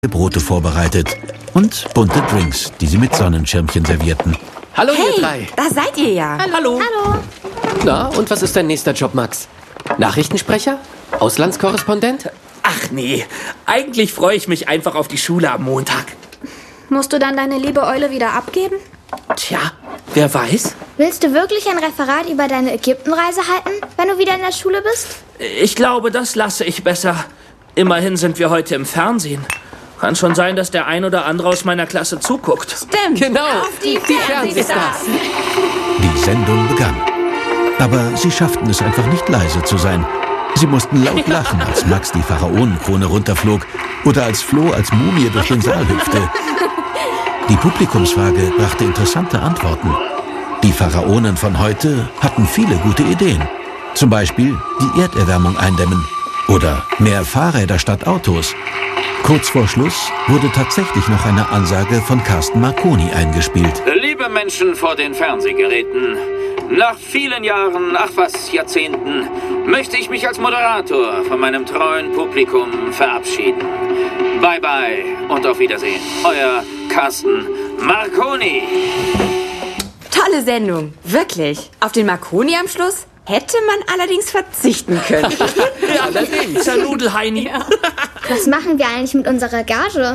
Brote vorbereitet und bunte Drinks, die sie mit Sonnenschirmchen servierten. Hallo, Hey, ihr drei. da seid ihr ja. Hallo. Hallo. Na, und was ist dein nächster Job, Max? Nachrichtensprecher? Auslandskorrespondent? Ach nee, eigentlich freue ich mich einfach auf die Schule am Montag. Musst du dann deine liebe Eule wieder abgeben? Tja, wer weiß? Willst du wirklich ein Referat über deine Ägyptenreise halten, wenn du wieder in der Schule bist? Ich glaube, das lasse ich besser. Immerhin sind wir heute im Fernsehen. Kann schon sein, dass der ein oder andere aus meiner Klasse zuguckt. Stimmt. Genau, Die Fernsehstars. Die Sendung begann. Aber sie schafften es einfach nicht leise zu sein. Sie mussten laut lachen, als Max die Pharaonenkrone runterflog oder als Flo als Mumie durch den Saal hüpfte. Die Publikumsfrage brachte interessante Antworten. Die Pharaonen von heute hatten viele gute Ideen. Zum Beispiel die Erderwärmung eindämmen oder mehr Fahrräder statt Autos. Kurz vor Schluss wurde tatsächlich noch eine Ansage von Carsten Marconi eingespielt. Liebe Menschen vor den Fernsehgeräten, nach vielen Jahren, Jahrzehnten, möchte ich mich als Moderator von meinem treuen Publikum verabschieden. Bye bye und auf Wiedersehen. Euer Carsten Marconi. Tolle Sendung, wirklich. Auf den Marconi am Schluss hätte man allerdings verzichten können. Ja, allerdings. Der Nudelheini. Was machen wir eigentlich mit unserer Gage?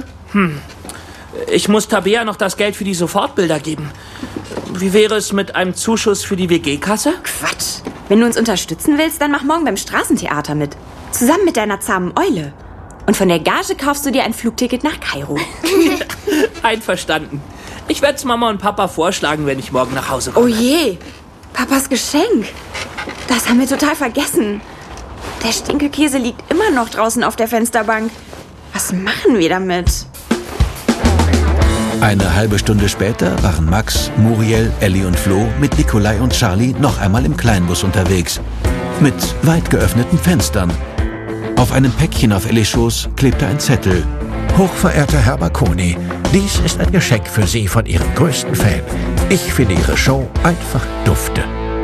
Ich muss Tabea noch das Geld für die Sofortbilder geben. Wie wäre es mit einem Zuschuss für die WG-Kasse? Quatsch. Wenn du uns unterstützen willst, dann mach morgen beim Straßentheater mit. Zusammen mit deiner zahmen Eule. Und von der Gage kaufst du dir ein Flugticket nach Kairo. Einverstanden. Ich werde es Mama und Papa vorschlagen, wenn ich morgen nach Hause komme. Oh je, Papas Geschenk. Das haben wir total vergessen. Der Stinkekäse liegt immer noch draußen auf der Fensterbank. Was machen wir damit? Eine halbe Stunde später waren Max, Muriel, Ellie und Flo mit Nikolai und Charlie noch einmal im Kleinbus unterwegs. Mit weit geöffneten Fenstern. Auf einem Päckchen auf Ellies Schoß klebte ein Zettel. Hochverehrter Herr Marconi, dies ist ein Geschenk für Sie von Ihrem größten Fan. Ich finde Ihre Show einfach dufte.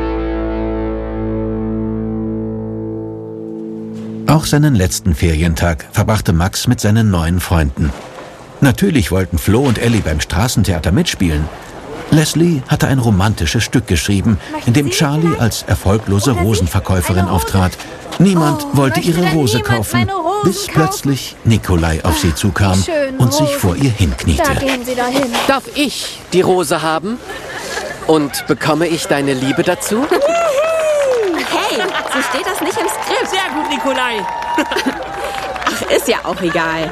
Auch seinen letzten Ferientag verbrachte Max mit seinen neuen Freunden. Natürlich wollten Flo und Ellie beim Straßentheater mitspielen. Leslie hatte ein romantisches Stück geschrieben, in dem Charlie als erfolglose Rosenverkäuferin auftrat. Niemand wollte ihre Rose kaufen, bis plötzlich Nikolai auf sie zukam und sich vor ihr hinkniete. Da gehen Sie dahin. Darf ich die Rose haben? Und bekomme ich deine Liebe dazu? Hey, so steht das nicht im Skript. Sehr gut, Nikolai. Ach, ist ja auch egal.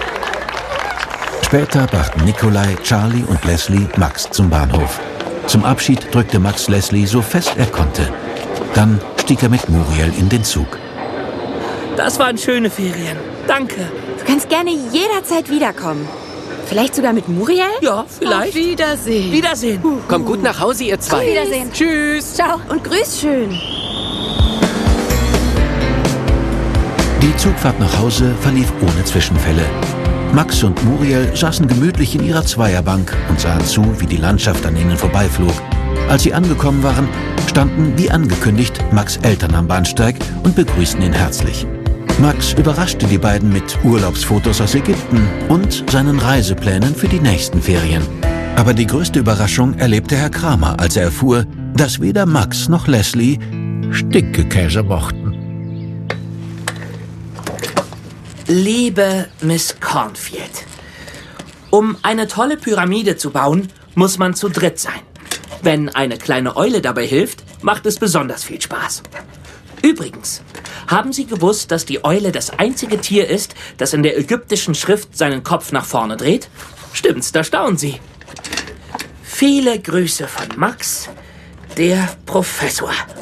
Später brachten Nikolai, Charlie und Leslie Max zum Bahnhof. Zum Abschied drückte Max Leslie so fest er konnte. Dann stieg er mit Muriel in den Zug. Das waren schöne Ferien. Danke. Du kannst gerne jederzeit wiederkommen. Vielleicht sogar mit Muriel? Ja, vielleicht. Wiedersehen. Wiedersehen. Kommt gut nach Hause, ihr zwei. Wiedersehen. Tschüss. Ciao. Und grüß schön. Die Zugfahrt nach Hause verlief ohne Zwischenfälle. Max und Muriel saßen gemütlich in ihrer Zweierbank und sahen zu, wie die Landschaft an ihnen vorbeiflog. Als sie angekommen waren, standen, wie angekündigt, Max' Eltern am Bahnsteig und begrüßten ihn herzlich. Max überraschte die beiden mit Urlaubsfotos aus Ägypten und seinen Reiseplänen für die nächsten Ferien. Aber die größte Überraschung erlebte Herr Kramer, als er erfuhr, dass weder Max noch Leslie Stinkekäse mochten. Liebe Miss Cornfield, um eine tolle Pyramide zu bauen, muss man zu dritt sein. Wenn eine kleine Eule dabei hilft, macht es besonders viel Spaß. Übrigens, haben Sie gewusst, dass die Eule das einzige Tier ist, das in der ägyptischen Schrift seinen Kopf nach vorne dreht? Stimmt's, da staunen Sie. Viele Grüße von Max, der Professor.